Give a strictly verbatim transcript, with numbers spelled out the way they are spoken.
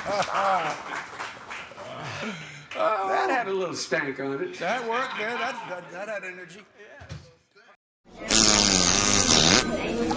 That had a little stank on it. That worked, man. That, that, that had energy. Yeah.